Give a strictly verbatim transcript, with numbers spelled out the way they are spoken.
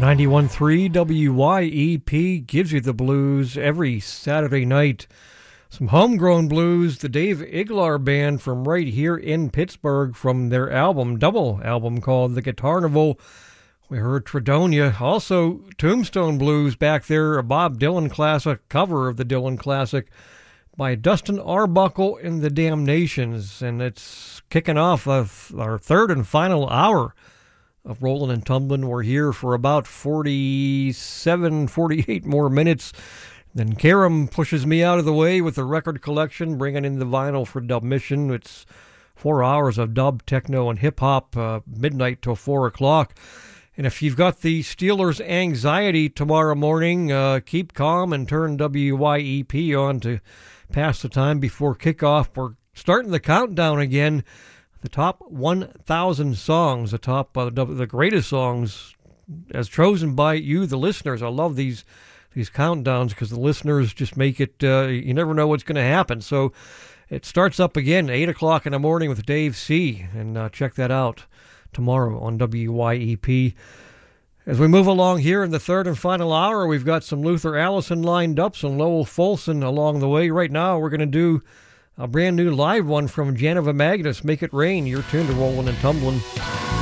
ninety-one point three W Y E P gives you the blues every Saturday night. Some homegrown blues, the Dave Iglar Band from right here in Pittsburgh from their album, double album called The Guitarnival. We heard Tredonia. Also, Tombstone Blues back there, a Bob Dylan classic, cover of the Dylan classic by Dustin Arbuckle and the Damnations. And it's kicking off our third and final hour of Rollin' and Tumblin'. We're here for about forty-seven, forty-eight more minutes. Then Karam pushes me out of the way with the record collection, bringing in the vinyl for Dub Mission. It's four hours of dub, techno, and hip-hop, uh, midnight till four o'clock. And if you've got the Steelers anxiety tomorrow morning, uh, keep calm and turn W Y E P on to pass the time before kickoff. We're starting the countdown again. The top one thousand songs, the top uh, the greatest songs as chosen by you, the listeners. I love these these countdowns because the listeners just make it, uh, you never know what's going to happen. So it starts up again, eight o'clock in the morning with Dave C. And uh, check that out tomorrow on W Y E P. As we move along here in the third and final hour, we've got some Luther Allison lined up, some Lowell Folsom along the way. Right now, we're going to do a brand new live one from Janova Magnus, Make It Rain. You're tuned to Rollin' and Tumblin'.